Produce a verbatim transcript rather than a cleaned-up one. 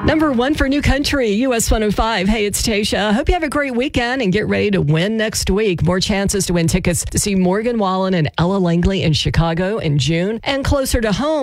Number one for New Country, U S one oh five. Hey, it's Tasha. Hope you have a great weekend and get ready to win next week. More chances to win tickets to see Morgan Wallen and Ella Langley in Chicago in June. And closer to home,